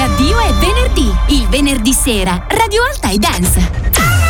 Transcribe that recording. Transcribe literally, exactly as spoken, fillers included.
E addio è venerdì, il venerdì sera, Radio Alta e Dance.